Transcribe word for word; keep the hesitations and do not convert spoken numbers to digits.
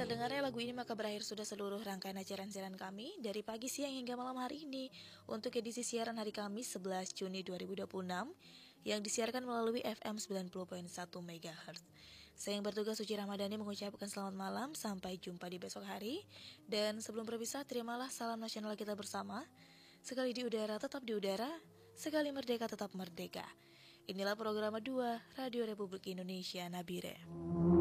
terdengarnya lagu ini maka berakhir sudah seluruh rangkaian acara-acara kami dari pagi, siang hingga malam hari ini untuk edisi siaran hari Kamis sebelas Juni dua ribu dua puluh enam yang disiarkan melalui F M sembilan puluh koma satu megahertz. Saya yang bertugas Suci Ramadhani mengucapkan selamat malam, sampai jumpa di besok hari. Dan sebelum berpisah, terimalah salam nasional kita bersama. Sekali di udara tetap di udara, sekali merdeka tetap merdeka. Inilah program dua Radio Republik Indonesia Nabire.